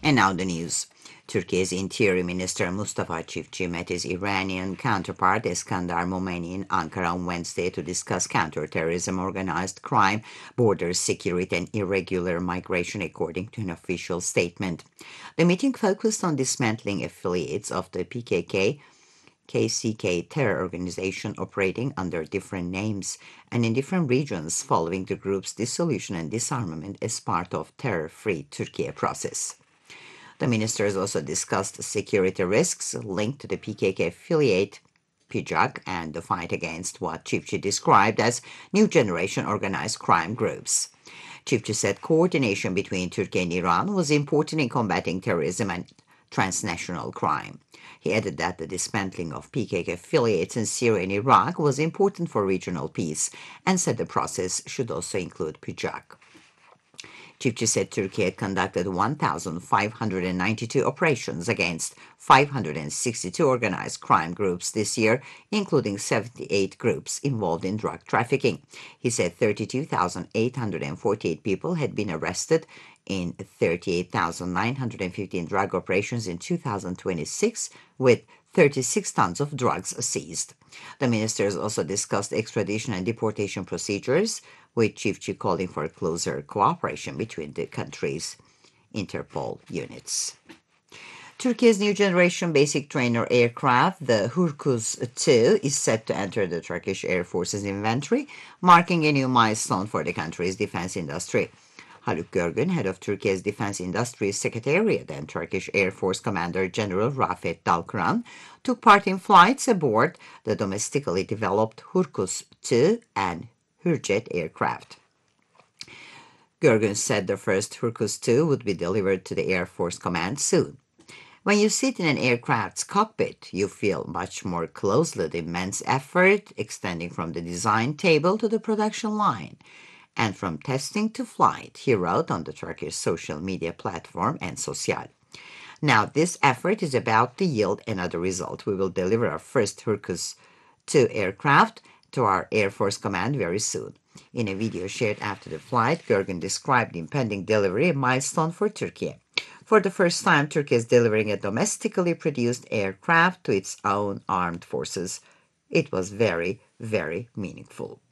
And now the news. Turkey's Interior Minister Mustafa Çiftçi met his Iranian counterpart Eskandar Momeni in Ankara on Wednesday to discuss counterterrorism, organized crime, border security, and irregular migration, according to an official statement. The meeting focused on dismantling affiliates of the KCK terror organization operating under different names and in different regions following the group's dissolution and disarmament as part of terror-free Turkey process. The ministers also discussed security risks linked to the PKK affiliate PJAK and the fight against what Çiftçi described as new generation organized crime groups. Çiftçi said coordination between Turkey and Iran was important in combating terrorism and transnational crime. He added that the dismantling of PKK affiliates in Syria and Iraq was important for regional peace and said the process should also include PJAK. Çiftçi said Turkey had conducted 1,592 operations against 562 organized crime groups this year, including 78 groups involved in drug trafficking. He said 32,848 people had been arrested in 38,915 drug operations in 2026, with 36 tons of drugs seized. The ministers also discussed extradition and deportation procedures, with Çiftçi calling for closer cooperation between the countries' Interpol units. Turkey's new generation basic trainer aircraft, the Hurkuz 2, is set to enter the Turkish Air Force's inventory, marking a new milestone for the country's defense industry. Haluk Görgün, head of Turkey's Defense Industry Secretariat, and Turkish Air Force Commander General Rafet Dalkıran took part in flights aboard the domestically developed Hurkuz 2 and Hürjet aircraft. Görgün said the first Hurkuz 2 would be delivered to the Air Force Command soon. When you sit in an aircraft's cockpit, you feel much more closely the immense effort extending from the design table to the production line, and from testing to flight, he wrote on the Turkish social media platform Ensosyal. Now, this effort is about to yield another result. We will deliver our first Hurkuz 2 aircraft to our Air Force Command very soon. In a video shared after the flight, Görgün described the impending delivery a milestone for Turkey. For the first time, Turkey is delivering a domestically produced aircraft to its own armed forces. It was very, very meaningful.